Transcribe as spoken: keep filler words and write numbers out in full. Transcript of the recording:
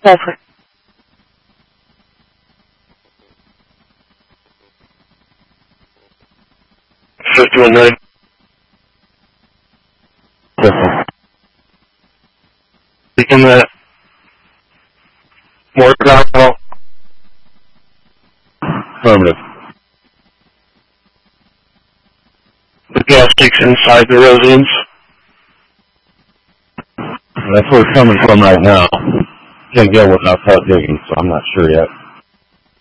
Over. fifty-one ninety. Speaking that more alcohol. Affirmative. The gas leaks inside the residence. That's where it's coming from right now. Can't get without digging, so I'm not sure yet.